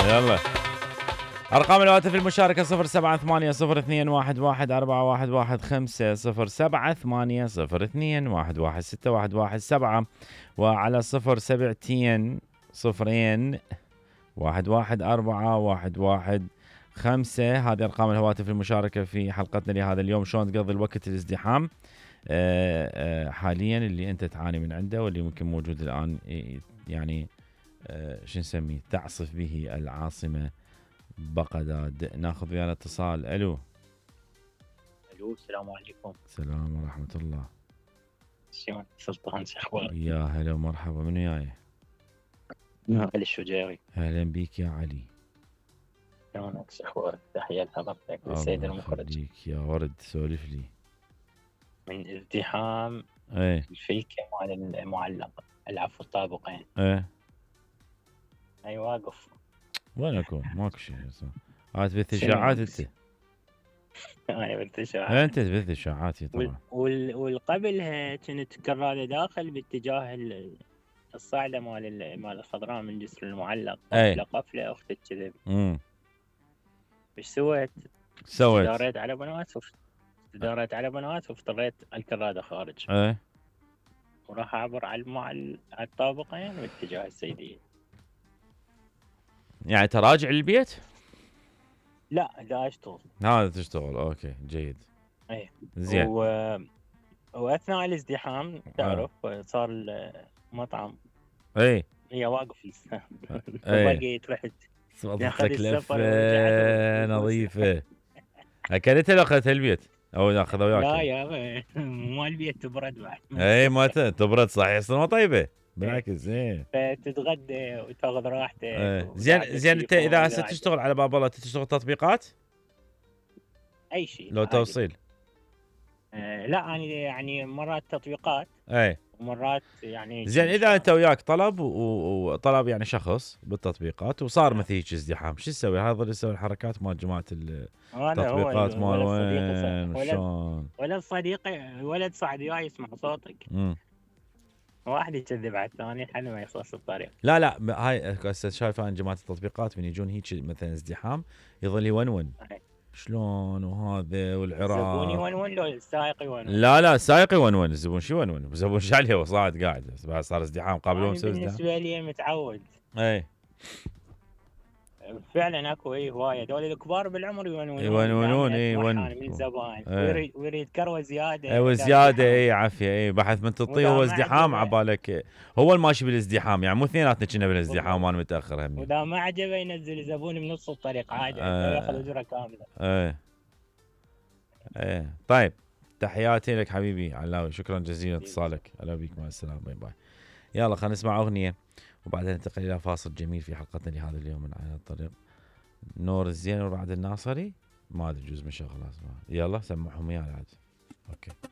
يلا أرقام الهواتف المشاركة 0780211415 0780211617 وعلى 072 هذه أرقام الهواتف المشاركة في حلقتنا لهذا اليوم. شلون تقضي الوقت الازدحام حاليا اللي أنت تعاني من عنده واللي ممكن موجود الآن، يعني شو نسميه، تعصف به العاصمة بغداد. ناخذ ويانا اتصال. الو السلام عليكم. السلام ورحمة الله. شلون سلطان، شو اخبارك؟ يا هلا ومرحبا، من وياي؟ علي الشجيري. اهلا بيك يا علي. شلونك، شو اخبارك؟ تحية لحضرتك والسيد المخرج. الله يخليك يا ورد، سولف لي. من ازدحام الفيكة مال المعلق، العفو الطابقين. اي واقف. وين اكون؟ ماكو شيء. هات تبث اشاعات انت. انا بث اشاعات. انت تبث اشاعات طبعا. والقبلها كنت كرادة داخل باتجاه الصعدة مال الخضراء من جسر المعلق. قفلة اختك كذب. ايش سويت؟ داريت على بنات وافتريت الكرادة خارج. وراح اعبر على الطابقين باتجاه السيدية. يعني تراجع للبيت؟ لا اشتغل. هذا تشتغل. اوكي جيد. اي زين. واثناء الازدحام تعرف صار المطعم هي واقف لسه. بقيت رحت اخذت لفه نظيفه. اكلتها لو اخذتها البيت او اخذها وياك؟ لا يا مو البيت تبرد بعد. اي ما تبرد صح، يصير ما طيبه بالعكس. فتتغدى وتاخذ راحتك. زين انت اذا هسه تشتغل على باب الله تشتغل تطبيقات؟ اي شيء لو توصيل؟ لا انا يعني مرات تطبيقات ومرات يعني. زين اذا انت وياك طلب وطلب يعني شخص بالتطبيقات وصار مثل هيك ازدحام، شو تسوي؟ هذا اللي يسوي الحركات مال جماعه التطبيقات مال وين شلون؟ ولد صديقي ولد صعد وياي يسمع صوتك. واحد يكذب على الثاني حنا ما يخلص الطريق. لا هاي هسه شايف انا جماعه التطبيقات من يجون هيك مثلا ازدحام يظل يونون شلون وهذا والعراق. الزبون يونون لو السائق يونون؟ لا السائق يونون، الزبون شو يونون؟ الزبون شو عليه وصاعد قاعد صار ازدحام قبل يوم ازدحام. بالنسبه لي متعود. فعلا اكو هوايه دول الكبار بالعمر يونون من الزبائن ويريد كروه زياده وزياده. عافيه. بحث من تطيه هو ازدحام عبالك هو الماشي بالازدحام، يعني مو اثنيناتنا كنا بالازدحام وانا متاخر همي. واذا ما عجبه ينزل زبون بنص الطريق عادي ياخذ اجره كامله. طيب تحياتي لك حبيبي علاوي، شكرا جزيلا اتصالك. هلا بيك، مع السلامه، باي باي. يلا خلينا نسمع اغنيه وبعدين ننتقل الى فاصل جميل في حلقتنا لهذا اليوم من على الطريق. نور الزين ورعد الناصري ما ادري جزء من شغله. يلا سمعهم يا عاد. اوكي.